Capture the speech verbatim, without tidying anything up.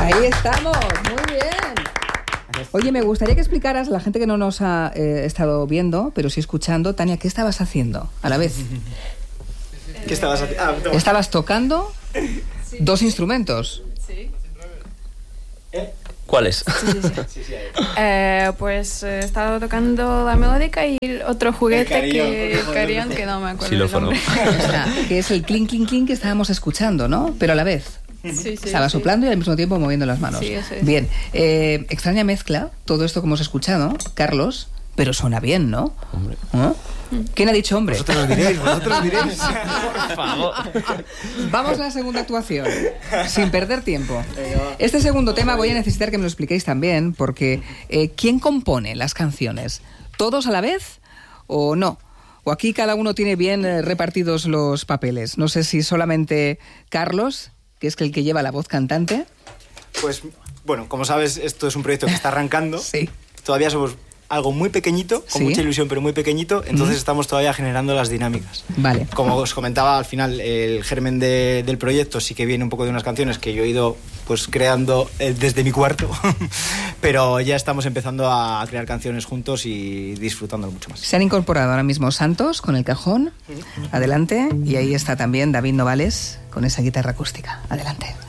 Ahí estamos, muy bien. Oye, me gustaría que explicaras a la gente que no nos ha eh, estado viendo, pero sí escuchando, Tania, ¿qué estabas haciendo a la vez? ¿Qué estabas haciendo? Ah, no. ¿Estabas tocando sí. dos instrumentos? Sí. ¿Eh? ¿Cuáles? Sí, sí, sí. sí, sí eh, pues eh, estaba tocando la melódica y otro juguete carillón, que carillón que no me acuerdo. Xilófono. O sea, que es el clink, clink, clink que estábamos escuchando, ¿no? Pero a la vez. Sí, sí, Estaba sí. soplando y al mismo tiempo moviendo las manos. Sí, eso es. Bien, eh, extraña mezcla, todo esto que hemos escuchado, Carlos, pero suena bien, ¿no? Hombre. ¿Eh? ¿Quién ha dicho hombre? Vosotros lo diréis, vosotros diréis. Por favor. Vamos a la segunda actuación, sin perder tiempo. Este segundo tema voy a necesitar que me lo expliquéis también, porque eh, ¿quién compone las canciones? ¿Todos a la vez o no? ¿O aquí cada uno tiene bien eh, repartidos los papeles? No sé si solamente Carlos, que es el que lleva la voz cantante. Pues, bueno, como sabes, esto es un proyecto que está arrancando. Sí. Todavía somos algo muy pequeñito, con sí. mucha ilusión, pero muy pequeñito, entonces mm. estamos todavía generando las dinámicas. Vale. Como os comentaba, al final, el germen de, del proyecto sí que viene un poco de unas canciones que yo he ido pues creando eh, desde mi cuarto, pero ya estamos empezando a crear canciones juntos y disfrutándolo mucho más. Se han incorporado ahora mismo Santos con el cajón, adelante, y ahí está también David Novales con esa guitarra acústica, adelante.